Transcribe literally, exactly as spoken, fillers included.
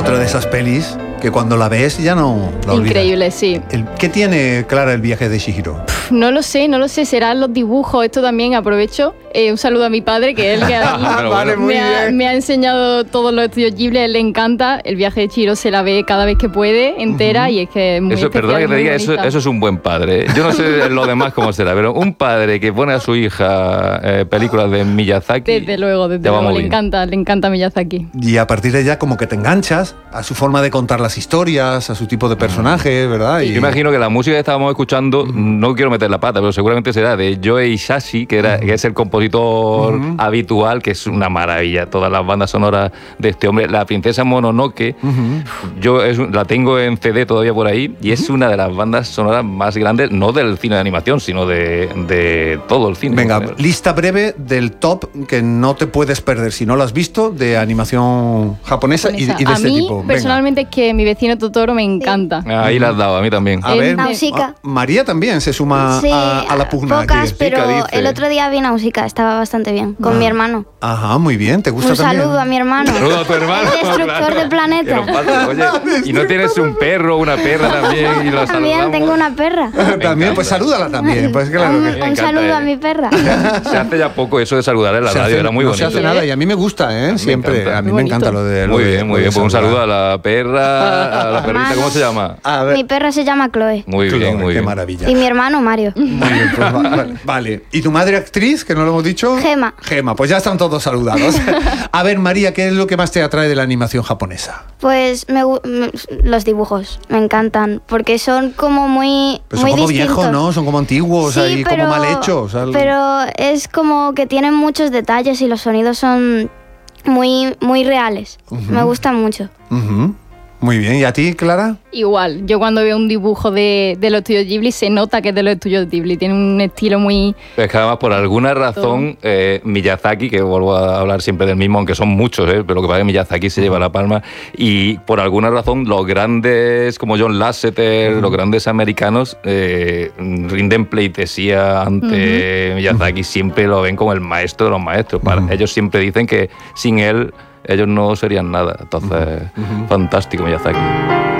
otra de esas pelis que cuando la ves ya no la olvidas. Increíble, sí. El, ¿Qué tiene, Clara, el viaje de Chihiro? No lo sé, no lo sé, serán los dibujos. Esto también aprovecho. Eh, un saludo a mi padre, que es el que a mí Vale, muy me, ha, bien. me ha enseñado todos los estudios Ghibli. A él le encanta. El viaje de Chihiro se la ve cada vez que puede, entera, uh-huh. y es que es muy eso, especial, perdona que te muy diga, eso, eso es un buen padre. Yo no sé lo demás cómo será, pero un padre que pone a su hija eh, películas de Miyazaki... Desde luego, desde luego, le encanta, le encanta Miyazaki. Y a partir de allá como que te enganchas a su forma de contar las historias, a su tipo de personaje, ¿verdad? Y... Yo imagino que la música que estábamos escuchando, uh-huh. no quiero meter la pata, pero seguramente será de Joe Hisaishi, que, era, uh-huh. que es el compositor uh-huh. habitual, que es una maravilla. Todas las bandas sonoras de este hombre. La Princesa Mononoke, uh-huh. yo es, la tengo en C D todavía por ahí, y uh-huh. es una de las bandas sonoras más grandes, no del cine de animación, sino de, de todo el cine. Venga, lista breve del top que no te puedes perder si no lo has visto, de animación japonesa, japonesa. Y, y de a este mí, tipo. Venga. Personalmente, es que Mi vecino Totoro me encanta. Sí. Ahí la has dado, a mí también. A ver, Nausicaa. María también se suma sí, a, a la pugna. Pocas, que, pero dice. el otro día vi Nausicaa, estaba bastante bien, con ah. mi hermano. Ajá, muy bien, ¿te gusta un también? Un saludo a mi hermano. Un saludo a tu hermano. El destructor claro. de planetas. Oye, ¿y no tienes un perro, una perra también? Y lo también saludamos? tengo una perra. También, pues salúdala también. Pues claro un que... un saludo eh. a mi perra. Se hace ya poco eso de saludar en la se radio, hace, era muy no bonito. se hace nada y a mí me gusta, ¿eh? A mí Siempre. me encanta. A mí Muy me encanta lo de... Muy lo bien, de, muy bien. Pues un saludo a la perra, a la perrita, ¿cómo se llama? A ver. Mi perra se llama Chloe. Muy Chloe, bien, muy qué bien. maravilla. Y mi hermano Mario. Muy bien, pues vale, vale. ¿Y tu madre actriz, que no lo hemos dicho? Gema. Gema, pues ya están todos saludados. A ver, María, ¿qué es lo que más te atrae de la animación japonesa? Pues me, me, los dibujos me encantan, porque son como muy, pues muy son como distintos. viejos, ¿no? Son como antiguos, sí, ahí pero, como mal hechos. Algo. Pero es como que tienen muchos detalles y los sonidos son muy, muy reales. Uh-huh. Me gustan mucho. Uh-huh. Muy bien, ¿y a ti, Clara? Igual, yo cuando veo un dibujo de, de los estudios Ghibli se nota que es de los estudios Ghibli, tiene un estilo muy... Es que además por alguna razón eh, Miyazaki, que vuelvo a hablar siempre del mismo, aunque son muchos, eh, pero lo que pasa es que Miyazaki se lleva la palma, y por alguna razón los grandes como John Lasseter, uh-huh. los grandes americanos eh, rinden pleitesía ante uh-huh. Miyazaki, siempre lo ven como el maestro de los maestros. Para, uh-huh. ellos siempre dicen que sin él ellos no serían nada. Entonces, uh-huh. fantástico Miyazaki.